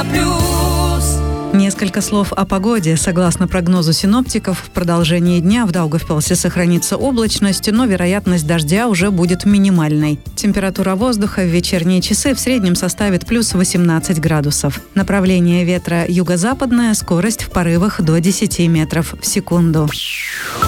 Несколько слов о погоде. Согласно прогнозу синоптиков, в продолжении дня в Даугавпилсе сохранится облачность, но вероятность дождя уже будет минимальной. Температура воздуха в вечерние часы в среднем составит плюс 18 градусов. Направление ветра юго-западное, скорость в порывах до 10 метров в секунду.